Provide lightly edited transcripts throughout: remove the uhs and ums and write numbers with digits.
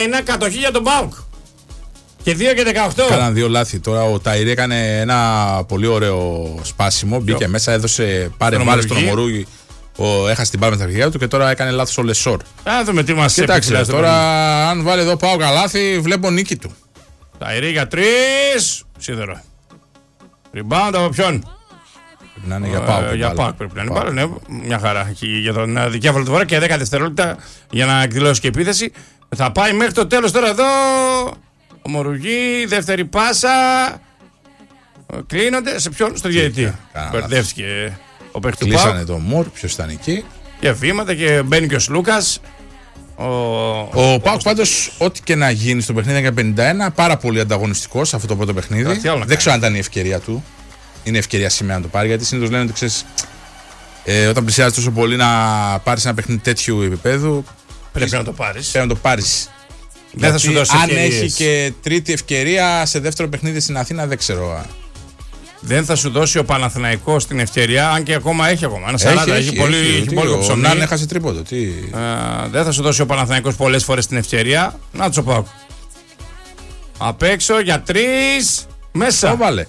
είναι κατοχή για τον ΠΑΟΚ. Και 2 και 18. Κάναν 2 λάθη. Τώρα ο Ταϊρή έκανε ένα πολύ ωραίο σπάσιμο. Μπήκε μέσα, έδωσε πάρε βάλε στον Ομορούγη. Έχασε την μπάλα με τα αρχαία του και τώρα έκανε λάθος ο Λεσόρ. Α, δούμε τι μας Κοιτάξτε, τώρα αν βάλει εδώ πάω καλάθι, βλέπω νίκη του. Ταϊρή για 3. Σίδερο. Rebound από ποιον? Πρέπει να είναι για ΠΑΟΚ. Για ΠΑΟΚ πρέπει να είναι μπάλα, ναι, μια χαρά. Για τον δικέφαλο του Βορρά και 10 δευτερόλεπτα για να εκδηλώσει και επίθεση. Θα πάει μέχρι το τέλος τώρα εδώ. Ο Μορουγή, δεύτερη πάσα. Κλείνονται σε ποιον? Στο διαιτητή. Μπερδεύτηκε ο παίκτης του ΠΑΟΚ. Κλείσανε τον Μουρ, ποιος ήταν εκεί. Και βήματα και μπαίνει και ο Σλούκας. Ο ΠΑΟΚ πάντως, ό,τι και να γίνει στο παιχνίδι για 51, πάρα πολύ ανταγωνιστικός σε αυτό το πρώτο παιχνίδι. Δεν ξέρω αν ήταν η ευκαιρία του. Είναι ευκαιρία σήμερα να το πάρει, γιατί συνήθως λένε ότι ξέρεις, όταν πλησιάζει τόσο πολύ να πάρεις ένα παιχνίδι τέτοιου επίπεδου, πρέπει να το πάρεις. Πρέπει να το πάρεις. Δεν θα σου δώσει αν ευκαιρίες. έχει και τρίτη ευκαιρία σε δεύτερο παιχνίδι στην Αθήνα, δεν ξέρω. Δεν θα σου δώσει ο Παναθηναϊκός την ευκαιρία, αν και ακόμα έχει ένα 40. Έχει πολύ ψωμί. Αν έχασε τρίποντο. Δεν θα σου δώσει ο Παναθηναϊκός πολλές φορές την ευκαιρία. Να το πάω. Απ' έξω για 3. Μέσα. Το βάλε.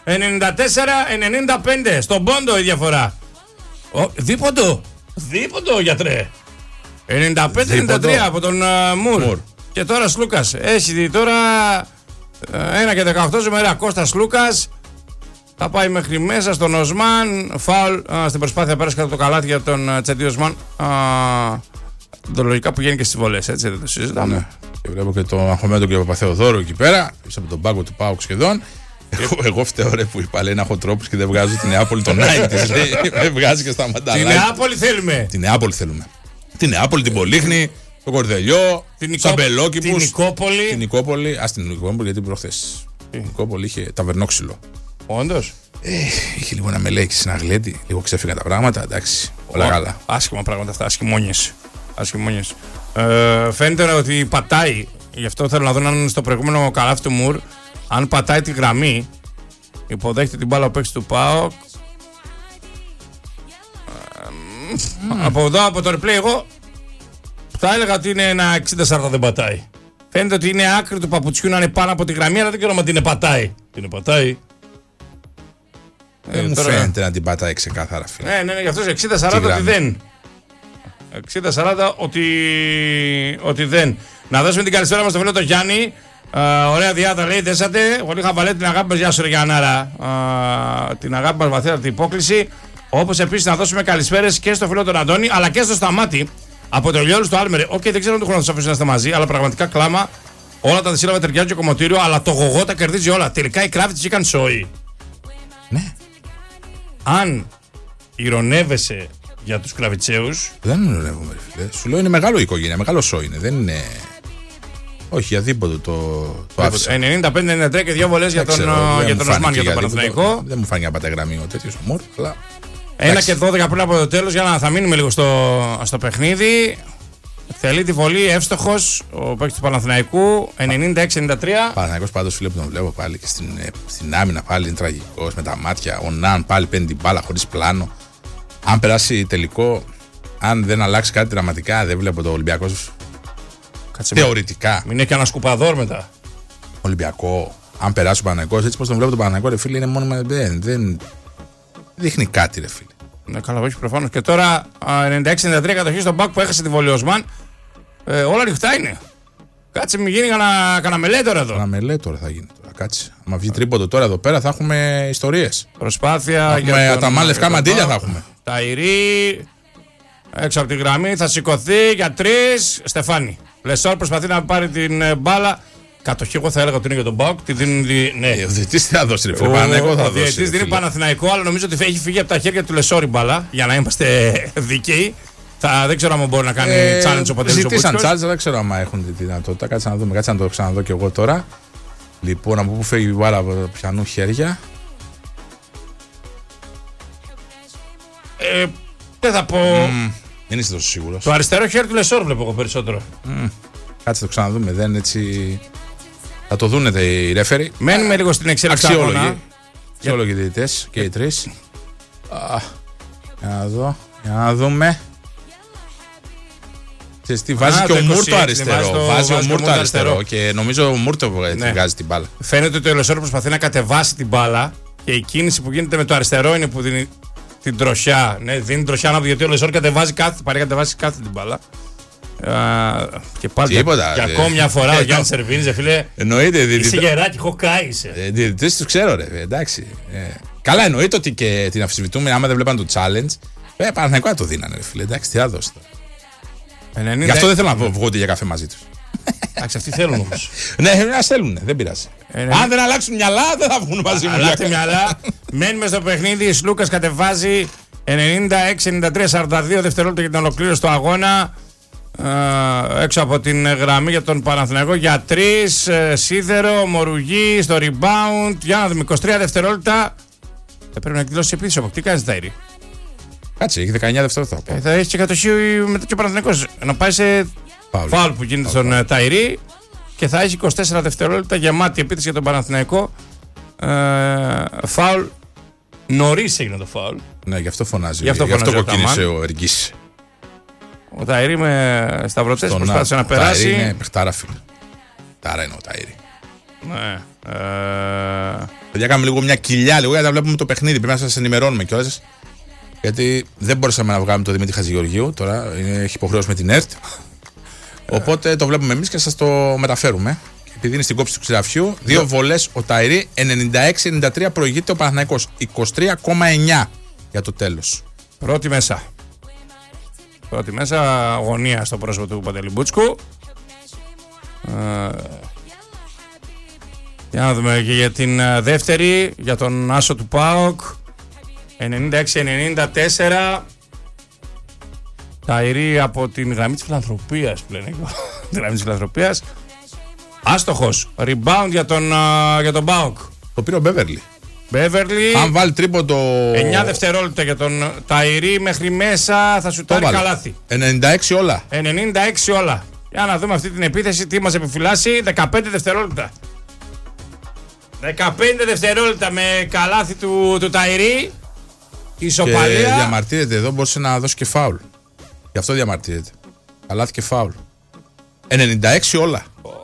94-95. Στον πόντο η διαφορά. Δίποντο. Δίποντο, γιατρέ. 95-93 από τον Μουρ. Και τώρα Σλούκας. Έχει τώρα 1 και 18 ζουμερά. Κώστας Λούκας. Θα πάει μέχρι μέσα στον Οσμάν. Φάουλ στην προσπάθεια πέρασε κατά το καλάθι για τον Τσεντί Οσμάν. Το λογικά που γίνει και στις βολές, έτσι δεν το συζητάμε. Ναι. Και βλέπω και τον αγχωμένο τον κ. Παπαθεοδόρου εκεί πέρα, πίσω από τον πάγκο του ΠΑΟΚ σχεδόν. Εγώ φταίω ρε που είπα, λέει να έχω τρόπους και δεν βγάζω την Νεάπολη τον Νάιτ. Με βγάζει και σταματά. Την Νεάπολη θέλουμε. Την Νεάπολη θέλουμε. Την Νεάπολη, την Πολύχνη, τον Κορδελιό, του Αμπελόκηπους. Την Νικόπολη. Την Νικόπολη, την Νικόπολη γιατί προχθές. Η Νικόπολη είχε ταβερνόξυλο. Όντως. Είχε λίγο να μελέξει στην Αγλέντη, λίγο ξέφυγαν τα πράγματα, εντάξει. Όλα καλά. Άσχημα πράγματα αυτά, άσχημόνιες. Φαίνεται ότι πατάει, γι' αυτό θέλω να δω αν στο προηγούμενο καλάθι του Μουρ, αν πατάει τη γραμμή, υποδέχεται την μπάλα ο παίκτης του ΠΑΟΚ. Από εδώ, από το replay, εγώ θα έλεγα ότι είναι ένα 60-40, δεν πατάει. Φαίνεται ότι είναι άκρη του παπουτσιού να είναι πάνω από τη γραμμή, αλλά δεν ξέρω αν την πατάει. Την πατάει. Δεν μου φαίνεται να την πατάει ξεκάθαρα, φίλε. Ναι, γι' αυτό 60-40 ότι δεν. 60-40 ότι δεν. Να δώσουμε την καλησπέρα μας στο φίλο τον Γιάννη. Ωραία διάδα λέει, δέσατε. Πολύ χαβαλέ την αγάπη μας, γεια σου ρε Γιάνναρα. Την αγάπη μας βαθύτατη υπόκληση. Όπως επίσης να δώσουμε καλησπέρες και στο φίλο τον Αντώνη, αλλά και στο Σταμάτη. Από το Λιόλου στο Άλμερε. Δεν ξέρω αν το χρόνο θα σας αφήσω να είστε μαζί, αλλά πραγματικά κλάμα. Όλα τα δεσίλαβα ταιριάζουν και κομμωτήριο, αλλά το γογό τα κερδίζει όλα. Τελικά η Κράβιτς έκανε σόι. Ναι. Αν ηρωνεύεσαι για τους Κραβιτσέους. Δεν ηρωνεύομαι, φίλε. Σου λέω είναι μεγάλο η οικογένεια, μεγάλο σόι είναι. Δεν είναι. Όχι, για δίποτε το άφησα. 95-93 και 2 βολές για τον Οσμάν για τον Παναθηναϊκό. Δεν μου φάνηκε να πατάει γραμμή ο τέτοιος ο Μουρ, αλλά. 1 και 12 πριν από το τέλος, για να θα μείνουμε λίγο στο παιχνίδι. Θέλει τη βολή, εύστοχος ο παίκτης του Παναθηναϊκού. 96-93. Παναθηναϊκός πάντως, φίλε, που τον βλέπω πάλι και στην άμυνα πάλι είναι τραγικός με τα μάτια. Ο Ναν πάλι παίρνει την μπάλα χωρίς πλάνο. Αν περάσει τελικό, αν δεν αλλάξει κάτι δραματικά, δεν βλέπω το Ολυμπιακός. Θεωρητικά. Μην έχει και ένα σκουπαδόρ μετά. Ολυμπιακό, αν περάσει ο Παναθηναϊκός, έτσι πως τον βλέπω τον Παναθηναϊκό, ρε φίλε, είναι μόνο με. Δεν δείχνει κάτι, ρε φίλε. Ναι, καλά, όχι προφανώς. Και τώρα 96-93 κατοχή στον Μπακ που έχασε τη βολή Οσμάν. Όλα ανοιχτά είναι. Κάτσε, μην γίνει κανένα μελέ τώρα εδώ. Κανένα μελέ τώρα θα γίνει. Κάτσε. Αν βγει τρίποντο τώρα εδώ πέρα θα έχουμε ιστορίες. Προσπάθεια για τα μάλλον λευκά μαντήλια θα έχουμε. Ταϊρή. Έξω από τη γραμμή θα σηκωθεί για 3. Στεφάνι. Λεσόρ προσπαθεί να πάρει την μπάλα. Κατοχή, εγώ θα έλεγα ότι είναι για τον Μπάουκ. Ναι. Ο διαιτητής τι θα δώσει, ρε φίλε. Ο διαιτητής δίνει Παναθηναϊκό, αλλά νομίζω ότι έχει φύγει από τα χέρια του Λεσόρ η μπάλα. Για να είμαστε δίκαιοι. Δεν ξέρω αν μπορεί να κάνει challenge ο Παντελής. Ζητήσαν challenge, δεν ξέρω αν έχουν τη δυνατότητα. Κάτσε να δούμε, κάτσε να το ξαναδώ κι εγώ τώρα. Λοιπόν, από πού φεύγει η μπάλα από πιανού χέρια. Δεν θα πω. Δεν είστε τόσο σίγουρος. Το αριστερό χέρι του Λεσόρ βλέπω εγώ περισσότερο. Κάτσε το ξαναδούμε, δεν έτσι. Θα το δούνε οι ρέφεροι. Μένουμε λίγο στην εξέλιξη. Αξιόλογοι διαιτητές και οι τρεις. Για να δω, για να δούμε. Τι βάζει και ο Μουρ το αριστερό. Βάζει ο Μουρ το αριστερό. Και νομίζω ο Μουρ το βγάζει την μπάλα. Φαίνεται ότι ο Λεσόρ προσπαθεί να κατεβάσει την μπάλα και η κίνηση που γίνεται με το αριστερό είναι που δίνει την τροσιά. Ναι, δίνει τροσιά γιατί ο Λεσόρ κατεβάζει κάθε την μπάλα. Και πάλι για ακόμη μια φορά ο Γιάννης Σερβίνης, φίλε. Εννοείται. Είσαι γεράκι, χοκάι είσαι. Διαιτητές τους ξέρω, ρε. Εντάξει. Καλά, εννοείται ότι και την αμφισβητούμε. Άμα δεν βλέπαν το challenge, Παναθηναϊκό θα το δίνανε, ρε φίλε. Εντάξει, τι θα δώσετε. Γι' αυτό δεν θέλω να βγω για καφέ μαζί τους. Εντάξει, αυτοί θέλουν όμως. Ναι, ας θέλουν, δεν πειράζει. Αν δεν αλλάξουν μυαλά, δεν θα βγουν μαζί μου. Αλλάξτε μυαλά. Μένουμε στο παιχνίδι. Σλούκας κατεβάζει 96-93-42 δευτερόλεπτα για την ολοκλήρωση του αγώνα. Έξω από την γραμμή για τον Παναθηναϊκό για 3. Σίδερο, Μορουγή στο rebound. Για να δούμε, 23 δευτερόλεπτα. Πρέπει να εκδηλώσει επίθεση. Τι κάνει, Ταϊρή? Κάτσε, έχει 19 δευτερόλεπτα. Θα έχει και κατοχή μετά και ο Παναθηναϊκός. Να πάει σε φάουλ που γίνεται στον Ταϊρή και θα έχει 24 δευτερόλεπτα γεμάτη επίθεση για τον Παναθηναϊκό. Φάουλ. Νωρίς έγινε το φάουλ. Ναι, γι' αυτό φωνάζει. Γι' αυτό κοκκίνησε ο Εργής. Ο Ταϊρή με σταυρωτές προσπάθησε να περάσει. Ο Ταϊρή είναι παιχτάρα, φίλε. Τάρα είναι ο Ταϊρή. Ναι. Παιδιά, κάνουμε λίγο μια κοιλιά, λίγο γιατί τα βλέπουμε το παιχνίδι. Πρέπει να σας ενημερώνουμε κιόλας. Γιατί δεν μπορούσαμε να βγάλουμε το Δημήτρη Χατζηγεωργίου. Τώρα έχει υποχρέωση με την ΕΡΤ. Οπότε το βλέπουμε εμείς και σας το μεταφέρουμε. Επειδή είναι στην κόψη του ξηραφιού, 2 βολές ο Ταϊρή, 96-93 προηγείται ο Παναθηναϊκός. 23,9 για το τέλος. Πρώτη μέσα, αγωνία στο πρόσωπο του Παντελή Μπούτσκου. Για να δούμε και για την δεύτερη, για τον άσο του ΠΑΟΚ. 96-94. Ταϊρή από την γραμμή της φιλανθρωπίας πλέον. Την γραμμή της φιλανθρωπίας. Άστοχος. Rebound για τον ΠΑΟΚ. Το πήρε ο Μπέβερλι. Αν βάλει τρίποντο 9 δευτερόλεπτα για τον Ταϊρή μέχρι μέσα θα σουτάρει καλάθι. 96 όλα. 96 όλα. Για να δούμε αυτή την επίθεση τι μας επιφυλάσσει. 15 δευτερόλεπτα. 15 δευτερόλεπτα με καλάθι του Ταϊρή. Ισοπαλία. Και διαμαρτύρεται εδώ, μπορούσε να δώσει και φάουλ. Γι' αυτό διαμαρτύρεται. Καλάθι και φάουλ. 96 όλα.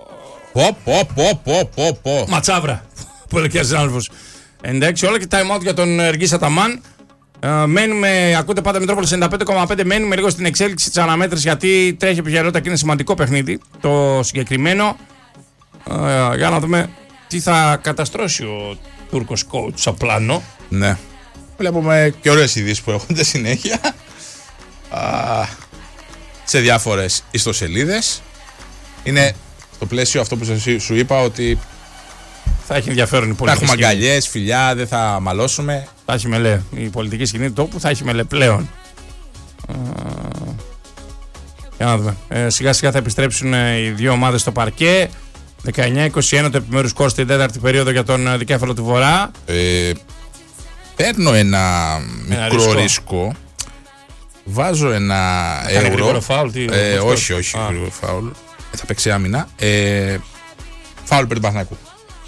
Ματσάβρα. Που έλεγε ο συνάδελφος. 96 όλα και time out για τον Εργή Σαταμάν. Μένουμε, ακούτε πάντα Μητρόπολης 95,5. Μένουμε λίγο στην εξέλιξη της αναμέτρησης γιατί τρέχει επιχειρότητα και είναι σημαντικό παιχνίδι το συγκεκριμένο. Για να δούμε τι θα καταστρώσει ο Τούρκος coach στο πλάνο. Ναι. Βλέπουμε και ωραίες ειδήσεις που έχονται συνέχεια σε διάφορες ιστοσελίδες. Είναι στο πλαίσιο αυτό που σου είπα ότι θα έχει ενδιαφέρον η πολιτική σκηνή. Θα έχουμε αγκαλιές, φιλιά, δεν θα μαλώσουμε. Θα έχει μελέ. Η πολιτική σκηνή του τόπου θα έχει μελέ πλέον. Για να δούμε. Σιγά σιγά θα επιστρέψουν οι δύο ομάδες στο παρκέ. 19-21 το επιμέρους σκορ στην τέταρτη περίοδο για τον δικέφαλο του Βορρά. Παίρνω ένα μικρό ρίσκο. Βάζω ένα ευρώ. Όχι, γρήγορο φάουλ. Θα παίξει άμυνα. Φάουλ περί του Παναθηναϊκού.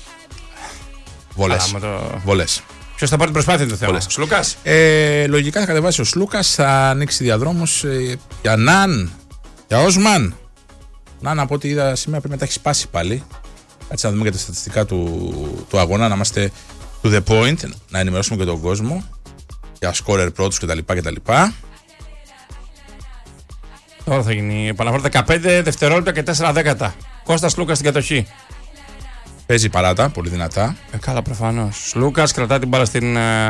Βολές. Ποιος θα πάρει την προσπάθεια του θέμα? Σλούκας. Λογικά θα κατεβάσει ο Σλούκας. Θα ανοίξει διαδρόμους για Ναν, για Όσμαν. Ναν, από ό,τι είδα σήμερα πρέπει να τα έχει σπάσει πάλι. Κάτσε να δούμε και τα στατιστικά του αγώνα. Να είμαστε to the point. Να ενημερώσουμε και τον κόσμο για σκόρερ πρώτους κτλ. Τώρα θα γίνει επαναφορά 15 δευτερόλεπτα και 4 δέκατα. Κώστας Λούκας στην κατοχή. Παίζει παράτα, πολύ δυνατά. Καλά, προφανώς. Λούκας κρατά την μπάλα στην